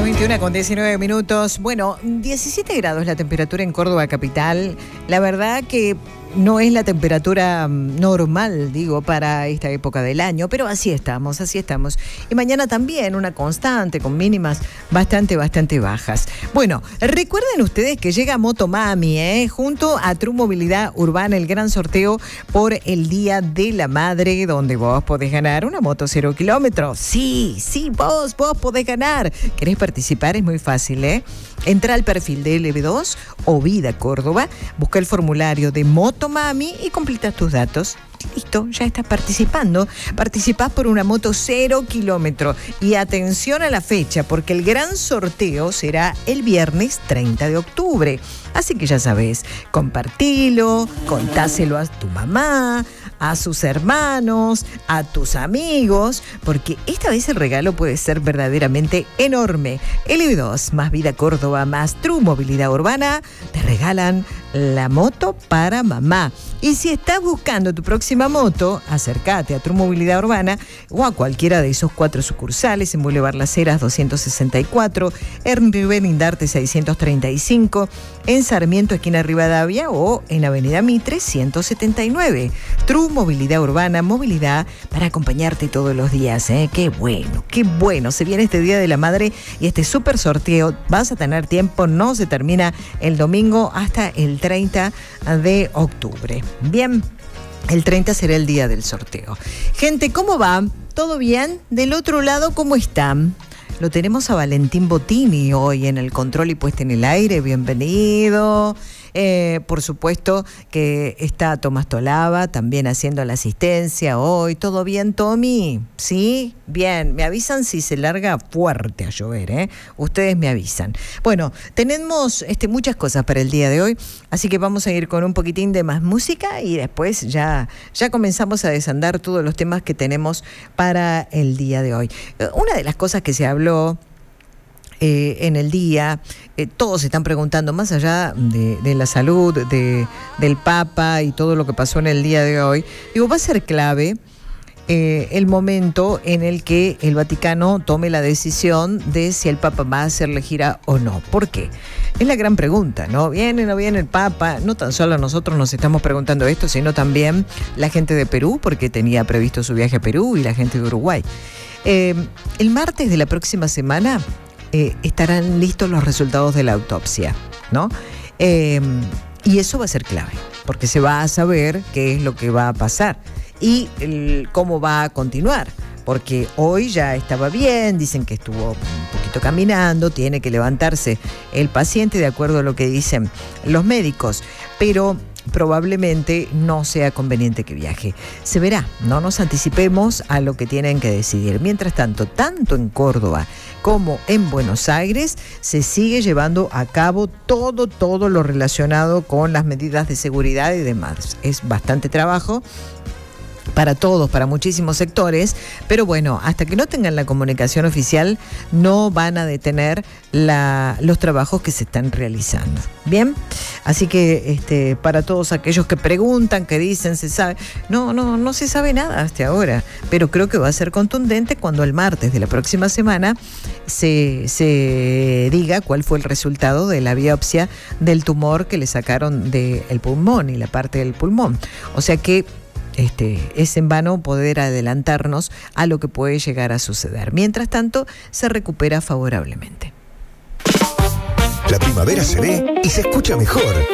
21 con 19 minutos. Bueno, 17 grados la temperatura en Córdoba capital. La verdad que no es la temperatura normal, digo, para esta época del año, pero así estamos, así estamos. Y mañana también una constante con mínimas bastante bajas. Bueno, recuerden ustedes que llega Motomami, junto a True Movilidad Urbana, el gran sorteo por el Día de la Madre, donde vos podés ganar una moto 0 kilómetros. Sí, vos podés ganar. ¿Querés participar? Es muy fácil, Entra al perfil de LB2 o Vida Córdoba, busca el formulario de Motomami y completas tus datos. Listo, ya estás participando. Participás por una moto 0 kilómetros. Y atención a la fecha, porque el gran sorteo será el viernes 30 de octubre. Así que ya sabés, compartilo, contáselo a tu mamá, a sus hermanos, a tus amigos, porque esta vez el regalo puede ser verdaderamente enorme. LB2 más Vida Córdoba más True Movilidad Urbana te regalan la moto para mamá. Y si estás buscando tu próxima moto, acércate a True Movilidad Urbana o a cualquiera de esos 4 sucursales en Boulevard Las Heras 264, en Rivera Indarte 635, en Sarmiento esquina Rivadavia o en Avenida Mitre 179. True Movilidad Urbana, movilidad para acompañarte todos los días. Qué bueno. Se viene este Día de la Madre y este súper sorteo. Vas a tener tiempo, no se termina el domingo hasta el 30 de octubre. Bien, el 30 será el día del sorteo. Gente, ¿cómo va? ¿Todo bien? Del otro lado, ¿cómo están? Lo tenemos a Valentín Bottini hoy en el control y puesta en el aire. Bienvenido. Por supuesto que está Tomás Tolava también haciendo la asistencia hoy. ¿Todo bien, Tommy? ¿Sí? Bien. Me avisan si se larga fuerte a llover, Ustedes me avisan. Bueno, tenemos muchas cosas para el día de hoy, así que vamos a ir con un poquitín de más música y después ya comenzamos a desandar todos los temas que tenemos para el día de hoy. Una de las cosas que se habló en el día, todos se están preguntando, más allá de la salud del Papa y todo lo que pasó en el día de hoy, va a ser clave el momento en el que el Vaticano tome la decisión de si el Papa va a hacerle gira o no. ¿Por qué? Es la gran pregunta, ¿no? ¿Viene o no viene el Papa? No tan solo nosotros nos estamos preguntando esto, sino también la gente de Perú, porque tenía previsto su viaje a Perú, y la gente de Uruguay. El martes de la próxima semana estarán listos los resultados de la autopsia, ¿no? Y eso va a ser clave, porque se va a saber qué es lo que va a pasar y cómo va a continuar. Porque hoy ya estaba bien, dicen que estuvo un poquito caminando, tiene que levantarse el paciente de acuerdo a lo que dicen los médicos, pero probablemente no sea conveniente que viaje. Se verá, no nos anticipemos a lo que tienen que decidir. Mientras tanto, tanto en Córdoba como en Buenos Aires se sigue llevando a cabo todo lo relacionado con las medidas de seguridad y demás. Es bastante trabajo para todos, para muchísimos sectores, pero bueno, hasta que no tengan la comunicación oficial no van a detener los trabajos que se están realizando. Bien, así que para todos aquellos que preguntan, que dicen, se sabe, no se sabe nada hasta ahora, pero creo que va a ser contundente cuando el martes de la próxima semana se diga cuál fue el resultado de la biopsia del tumor que le sacaron del pulmón y la parte del pulmón. O sea que es en vano poder adelantarnos a lo que puede llegar a suceder. Mientras tanto, se recupera favorablemente. La primavera se ve y se escucha mejor.